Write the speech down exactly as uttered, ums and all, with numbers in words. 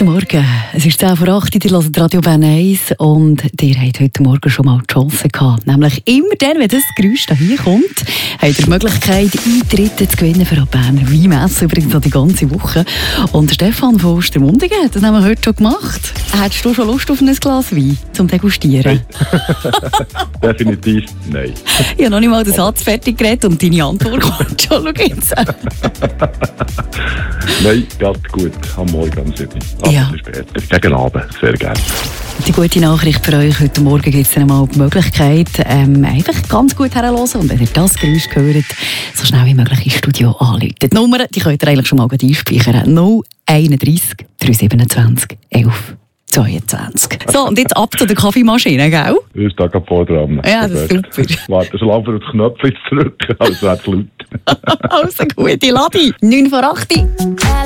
Guten Morgen, es ist zehn vor acht, ihr hört Radio Bern eins und ihr habt heute Morgen schon mal die Chance gehabt. Nämlich immer dann, wenn das Geräusch hier kommt, habt ihr die Möglichkeit, Eintritte zu gewinnen für eine Berner Weinmesse, übrigens die ganze Woche. Und Stefan von Ostermundigen hat das nämlich heute schon gemacht. Hättest du schon Lust auf ein Glas Wein zum Degustieren? Definitiv nein. Ich habe noch nicht mal den Satz fertig geredet und deine Antwort kommt schon. Schau jetzt. Nein, geht gut. Am Morgen am sieben. Aber Ja. später. Gegen Abend. Sehr gerne. Die gute Nachricht für euch, heute Morgen gibt es dann mal die Möglichkeit, ähm, einfach ganz gut herzuhören und wenn ihr das Geräusch hört, so schnell wie möglich ins Studio anrufen. Die Nummer, die könnt ihr eigentlich schon mal einspeichern. null einunddreißig dreihundertsiebenundzwanzig elf zweiundzwanzig. So, und jetzt ab zu der Kaffeemaschine, gell? Ich stehe gerade vor dran. Ja, das ist super. Warte schon lange, für den Knöpfchen zu drücken, also wird es laut. Also, gute Ladi. neun vor acht.